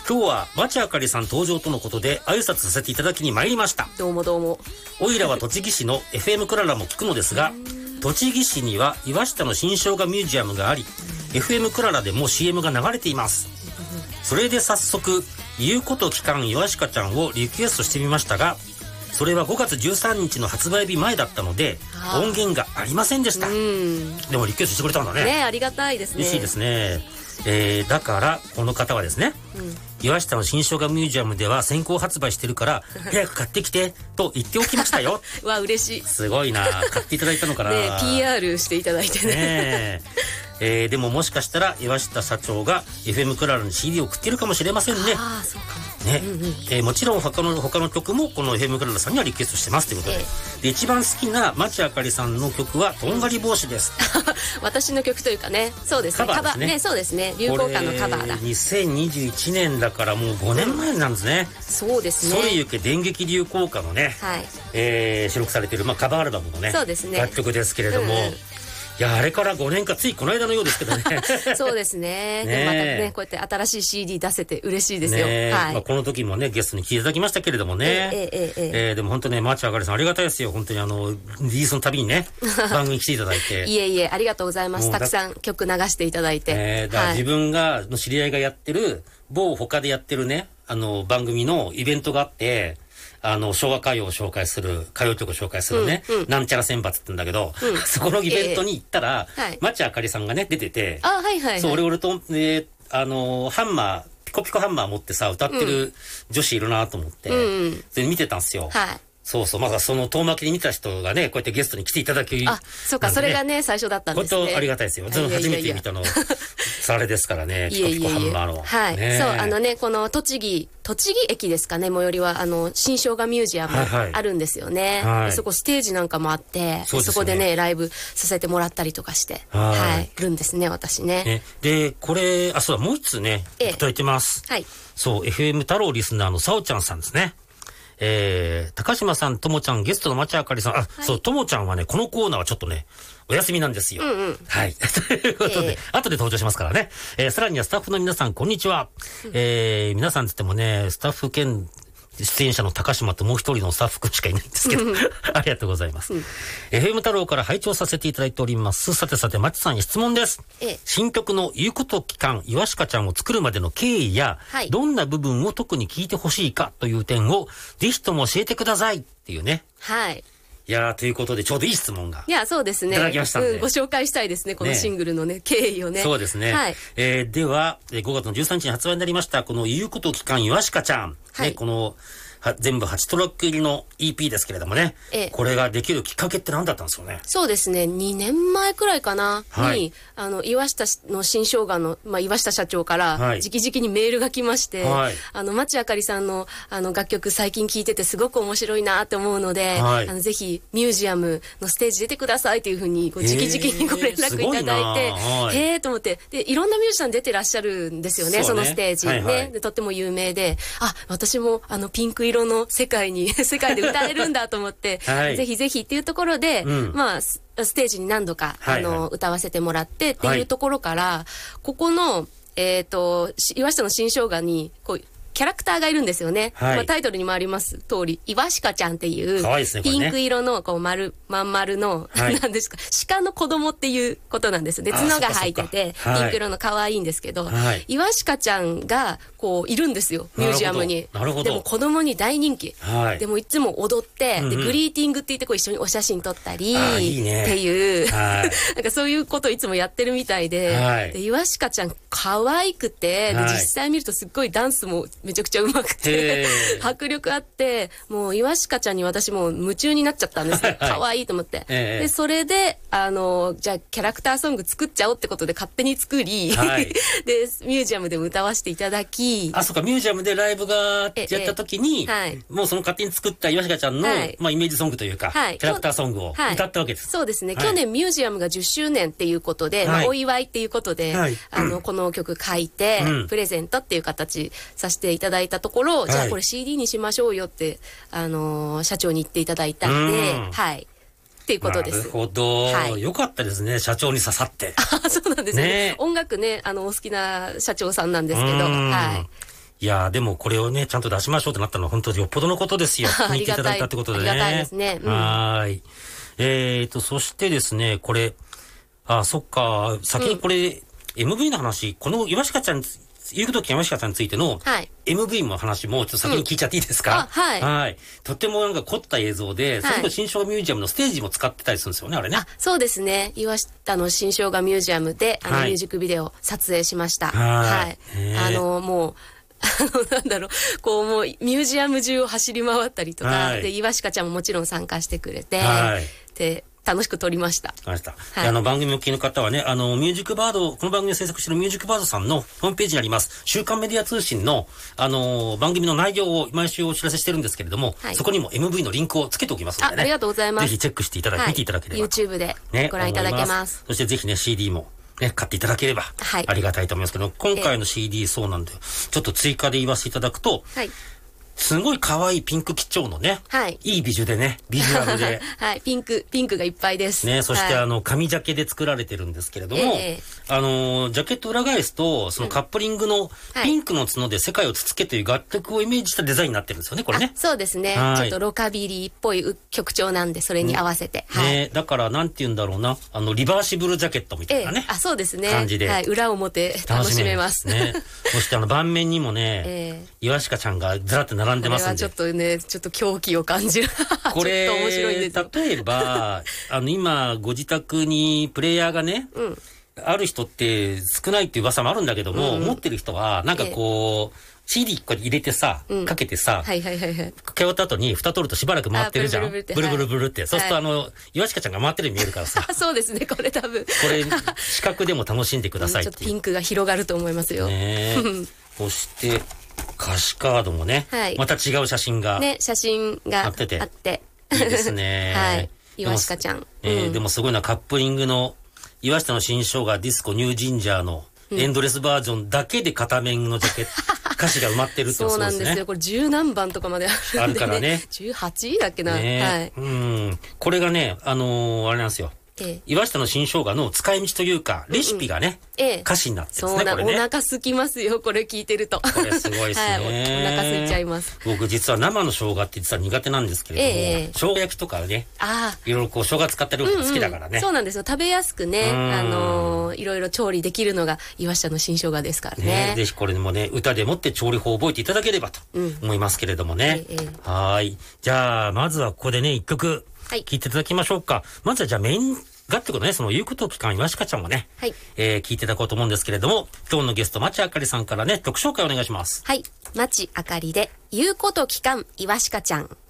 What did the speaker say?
今日は町あかりさん登場とのことで挨拶させていただきに参りました。 どうもどうも。 おいらは栃木市の FM クララも聞くのですが、栃木市には岩下の新生姜ミュージアムがあり、FM クララでも CM が流れています。それで早速言うこと聞かん岩鹿ちゃんをリクエストしてみましたが、それは5月13日の発売日前だったので音源がありませんでした。でもリクエストしてくれたんだね。 ね、ありがたいですね。 嬉しいですね。だからこの方はですね、岩下の新生姜ミュージアムでは先行発売してるから早く買ってきてと言っておきましたよ。 わ、嬉しい。 すごいな、買っていただいたのかな。 ね、PR していただいてね。 でももしかしたら岩下社長が FM クララに CD を送ってるかもしれませんね。 ああ、そうかもね。もちろん他の曲もこの FM クララさんにはリクエストしてますということで、で一番好きな町あかりさんの曲はとんがり帽子です。 私の曲というかね、そうですね、 カバーですね。 ね、そうですね、流行歌のカバーだ。 2021年だからもう5年前なんですね。 そうですね。 それゆけ電撃流行歌のね、収録されている、カバーアルバムのね、 そうですね、 楽曲ですけれども、いや、あれから5年か、ついこの間のようですけどね。 そうですね。でもまたね、こうやって新しい CD 出せて嬉しいですよ。 この時もね、ゲストに来ていただきましたけれどもね。でも本当ね、町あかりさんありがたいですよ。本当にリリースのたびにね、番組に来ていただいて。 いえいえ、ありがとうございます。たくさん曲流していただいて。 自分の知り合いがやってる、他でやってるね、番組のイベントがあって、昭和歌謡を紹介する、歌謡曲を紹介するね、なんちゃら選抜って言うんだけど、そこのイベントに行ったら、町あかりさんがね、出てて、そう、俺と、ハンマー、ピコピコハンマー持ってさ、歌ってる女子いるなと思って、それ見てたんですよ。そうそう、まだその遠巻きに見た人がね、こうやってゲストに来ていただき、 あ、そうか、それがね、最初だったんですね。 本当ありがたいですよ。初めて見たの、あれですからね、ピコピコハンマーの。 はい。そう、この栃木駅ですかね、最寄りは、新生姜ミュージアムあるんですよね。そこステージなんかもあって、そこでね、ライブさせてもらったりとかして、いるんですね、私ね。 で、これ、そうだ、もう一つね、いただいてます。そう、FM 太郎リスナーのさおちゃんさんですね。高島さん、ともちゃん、ゲストの町あかりさん、そう、ともちゃんはね、このコーナーはちょっとね、お休みなんですよ。はい。ということで、後で登場しますからね。さらにはスタッフの皆さん、こんにちは。皆さんつってもね、スタッフ兼出演者の高島ともう一人のスタッフくんしかいないんですけど、ありがとうございます。FM 太郎から拝聴させていただいております。さてさて、町さんに質問です。新曲の言うこと聞かん、岩鹿ちゃんを作るまでの経緯や、どんな部分を特に聞いてほしいかという点を、ぜひとも教えてくださいっていうね。 はい。 いやー、ということで、ちょうどいい質問が。 いや、そうですね。 いただきましたんで。 ご紹介したいですね、このシングルのね、経緯をね。 そうですね。はい。では、5月の13日に発売になりました、この言うこと聞かん、岩鹿ちゃん。ね、この、全部8トラック入りの EP ですけれどもね、これができるきっかけって何だったんですよね。 そうですね、2年前くらいかな、に岩下の新生姜の、岩下社長から直々にメールが来まして、町あかりさんの楽曲最近聴いててすごく面白いなって思うので、ぜひミュージアムのステージ出てくださいというふうに直々にご連絡いただいて、へーと思って、でいろんなミュージシャン出てらっしゃるんですよね、そのステージね。でとっても有名で、あ、私もピンク色の世界で歌えるんだと思って、ぜひぜひっていうところで、ステージに何度か歌わせてもらってっていうところから、ここの岩下の新生姜にこうキャラクターがいるんですよね。タイトルにもあります通り、岩鹿ちゃんっていうピンク色のこうまん丸の何ですか、鹿の子供っていうことなんですね。角が生えててピンク色の可愛いんですけど、岩鹿ちゃんがこういるんですよ、ミュージアムに。でも子供に大人気。でもいつも踊ってでグリーティングって言ってこう一緒にお写真撮ったりっていうなんかそういうことをいつもやってるみたいで、岩鹿ちゃん可愛くて、実際見るとすっごいダンスもめちゃくちゃうまくて迫力あって、もう岩鹿ちゃんに私も夢中になっちゃったんですよ。可愛いと思って。でそれでじゃあキャラクターソング作っちゃおうってことで勝手に作り、でミュージアムでも歌わせていただき、 そうか、ミュージアムでライブがやった時に、もうその勝手に作った岩鹿ちゃんのイメージソングというか、キャラクターソングを歌ったわけです。 そうですね。去年ミュージアムが10周年っていうことで、お祝いっていうことでこの曲書いてプレゼントっていう形させていただいたところ、じゃあこれ CD にしましょうよって社長に言っていただいたんで、っていうことです。 なるほど、よかったですね、社長に刺さって。 そうなんですね。音楽ね、お好きな社長さんなんですけど、 いやでもこれをね、ちゃんと出しましょうってなったのは本当によっぽどのことですよ。気に入っていただいたってことでね。 ありがたいですね。 はい。そしてですね、これ、そっか、先にこれ、MV の話、この岩鹿ちゃん、言うことき山下さんについての MV の話もちょっと先に聞いちゃっていいですか？はい。とってもなんか凝った映像で、それこそ新生姜ミュージアムのステージも使ってたりするんですよね、あれね。 そうですね。岩下の新生姜ミュージアムでミュージックビデオを撮影しました。はい。もう、なんだろう、こうもうミュージアム中を走り回ったりとか、で、岩鹿ちゃんももちろん参加してくれて、で、楽しく撮りました。 番組を聞く方はね、ミュージックバード、この番組を制作しているミュージックバードさんのホームページにあります、週刊メディア通信の、番組の内容を毎週お知らせしてるんですけれども、そこにも MV のリンクをつけておきますのでね。 ありがとうございます。 ぜひチェックしていただいて、見ていただければ。 YouTube でご覧いただけます。 そしてぜひね、CD もね、買っていただければ、ありがたいと思いますけど、今回の CD そうなんで、ちょっと追加で言わせていただくと、すごい可愛いピンク基調のね、いいビジュでね、ビジュアルで。 ピンクがいっぱいです。 ね、そして紙ジャケで作られてるんですけれども、ジャケット裏返すと、そのカップリングのピンクの角で世界をつつけという楽曲をイメージしたデザインになってるんですよね、これね。 そうですね。ちょっとロカビリーっぽい曲調なんで、それに合わせて。 ね、だからなんて言うんだろうな、リバーシブルジャケットみたいなね。 そうですね。 感じで。 裏表楽しめます。 ね。そして盤面にもね、岩鹿ちゃんがずらっと並んでますんで。 これはちょっとね、ちょっと狂気を感じる。 これ、ちょっと面白いんですよ。例えば、今、ご自宅にプレイヤーがね、ある人って少ないっていう噂もあるんだけども、持ってる人は、なんかこう、CD こう入れてさ、かけてさ、かけ終わった後に蓋取るとしばらく回ってるじゃん。ブルブルブルって。そうすると岩鹿ちゃんが回ってるように見えるからさ。 そうですね、これ多分。 これ、視覚でも楽しんでくださいっていう。 ちょっとピンクが広がると思いますよ。 そして、歌詞カードもね、また違う写真が。 ね、写真があって。 いいですね。 岩鹿ちゃん。 でもすごいな、カップリングの岩下の新生姜ディスコニュージンジャーのエンドレスバージョンだけで片面のジャケット、歌詞が埋まってるってそうなんですよ。これ10何番とかまであるんでね。 あるからね。 18だっけな。 これがね、あれなんですよ。岩下の新生姜の使い道というか、レシピがね、歌詞になってるんですね、これね。 お腹空きますよ、これ聞いてると。 これすごいですね。 お腹空いちゃいます。 僕実は生の生姜って実は苦手なんですけれども、生姜焼きとかね、いろいろこう生姜使った料理好きだからね。 そうなんですよ。食べやすくね、いろいろ調理できるのが岩下の新生姜ですからね。 ぜひこれもね、歌でもって調理法を覚えていただければと思いますけれどもね。はい。じゃあ、まずはここでね、一曲聴いていただきましょうか。まずはじゃあメインがってことね、その言うことを聞かん岩鹿ちゃんもね、聞いていただこうと思うんですけれども、今日のゲスト、町あかりさんからね、曲紹介お願いします。 町あかりで、言うこと聞かん岩鹿ちゃん。